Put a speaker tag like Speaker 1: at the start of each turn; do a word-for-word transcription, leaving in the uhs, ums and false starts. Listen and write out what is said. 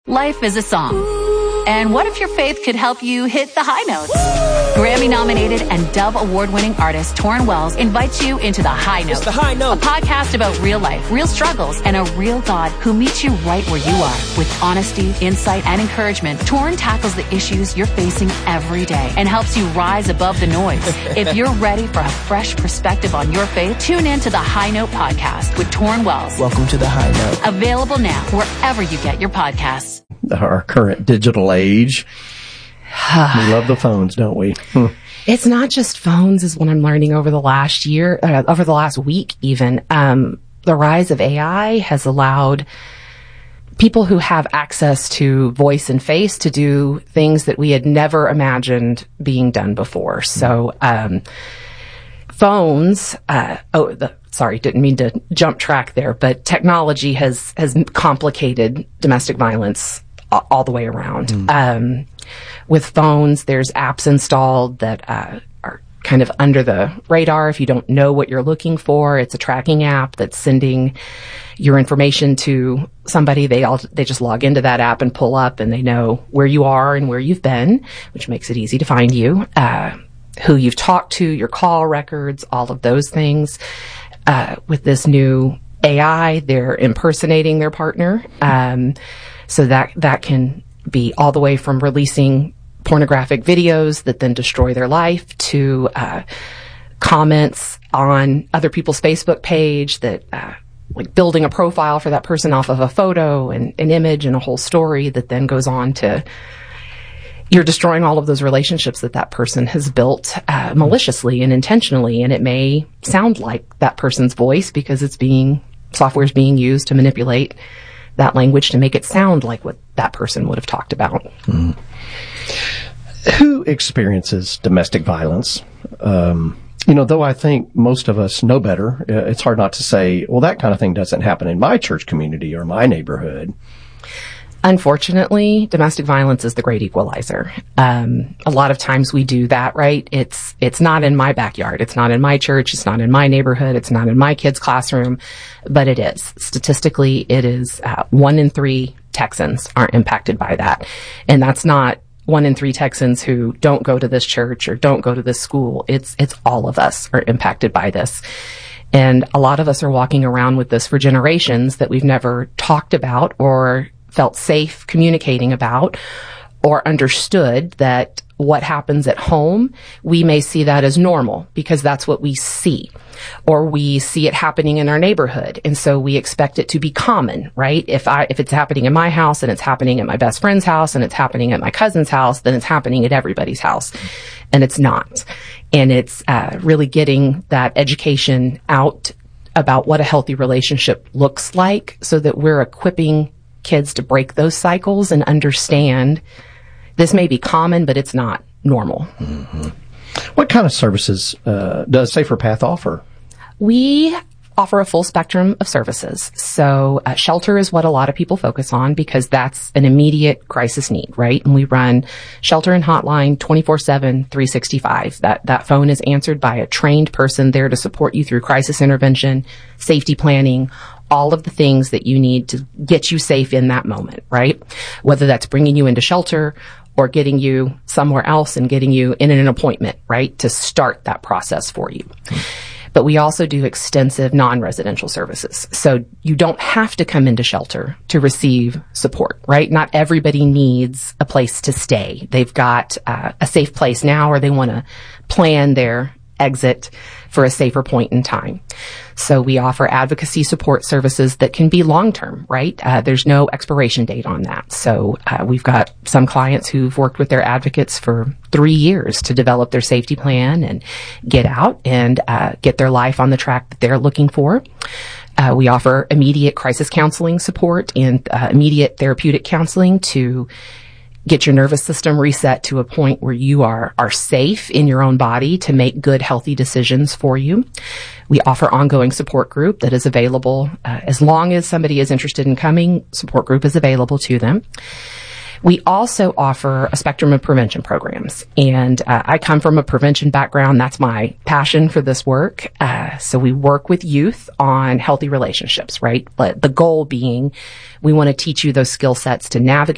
Speaker 1: Life is a song. And what if your faith could help you hit the high notes? Grammy-nominated and Dove Award-winning artist Torrin Wells invites you into The High Note.
Speaker 2: It's The High Note.
Speaker 1: A podcast about real life, real struggles, and a real God who meets you right where you are. With honesty, insight, and encouragement, Torrin tackles the issues you're facing every day and helps you rise above the noise. If you're ready for a fresh perspective on your faith, tune in to The High Note podcast with Torrin Wells.
Speaker 2: Welcome to The High Note.
Speaker 1: Available now wherever you get your podcasts.
Speaker 3: Our current digital age. We love the phones, don't we? Hmm.
Speaker 4: It's not just phones is what I'm learning over the last year, uh, over the last week even. Um, the rise of A I has allowed people who have access to voice and face to do things that we had never imagined being done before. So, um, phones, uh, oh, the, sorry, didn't mean to jump track there, but technology has, has complicated domestic violence all, all the way around. Mm. Um, with phones, there's apps installed that, uh, are kind of under the radar. If you don't know what you're looking for, it's a tracking app that's sending your information to somebody. They all, they just log into that app and pull up and they know where you are and where you've been, which makes it easy to find you. Uh, who you've talked to, your call records, all of those things. Uh, with this new A I, they're impersonating their partner. Um, so that, that can be all the way from releasing pornographic videos that then destroy their life to, uh, comments on other people's Facebook page that, uh, like building a profile for that person off of a photo and an image and a whole story that then goes on to, you're destroying all of those relationships that that person has built uh, maliciously and intentionally. And it may sound like that person's voice because it's being, software is being used to manipulate that language to make it sound like what that person would have talked about.
Speaker 3: Mm. Who experiences domestic violence? Um, you know, though I think most of us know better, uh, it's hard not to say, well, that kind of thing doesn't happen in my church community or my neighborhood.
Speaker 4: Unfortunately, domestic violence is the great equalizer. Um, a lot of times we do that, right? It's, it's not in my backyard. It's not in my church. It's not in my neighborhood. It's not in my kid's classroom, but it is. Statistically, it is, uh, one in three Texans aren't impacted by that. And that's not one in three Texans who don't go to this church or don't go to this school. It's, it's all of us are impacted by this. And a lot of us are walking around with this for generations that we've never talked about or felt safe communicating about or understood that what happens at home, we may see that as normal because that's what we see, or we see it happening in our neighborhood. And so we expect it to be common, right? If I, if it's happening in my house and it's happening at my best friend's house and it's happening at my cousin's house, then it's happening at everybody's house. And it's not. And it's, uh, really getting that education out about what a healthy relationship looks like so that we're equipping kids to break those cycles and understand this may be common, but it's not normal.
Speaker 3: Mm-hmm. What kind of services uh, does Safer Path offer?
Speaker 4: We offer a full spectrum of services. So uh, shelter is what a lot of people focus on because that's an immediate crisis need, right? And we run shelter and hotline twenty-four seven, three sixty-five. That, that phone is answered by a trained person there to support you through crisis intervention, safety planning, all of the things that you need to get you safe in that moment, right? Whether that's bringing you into shelter or getting you somewhere else and getting you in an appointment, right? To start that process for you. But we also do extensive non-residential services. So you don't have to come into shelter to receive support, right? Not everybody needs a place to stay. They've got uh, a safe place now or they want to plan their exit for a safer point in time. So we offer advocacy support services that can be long-term, right? Uh, there's no expiration date on that. So uh, we've got some clients who've worked with their advocates for three years to develop their safety plan and get out and uh, get their life on the track that they're looking for. Uh, we offer immediate crisis counseling support and uh, immediate therapeutic counseling to get your nervous system reset to a point where you are, are safe in your own body to make good, healthy decisions for you. We offer ongoing support group that is available, uh, as long as somebody is interested in coming, support group is available to them. We also offer a spectrum of prevention programs. And uh, I come from a prevention background. That's my passion for this work. Uh, so we work with youth on healthy relationships, right? But the goal being we want to teach you those skill sets to navigate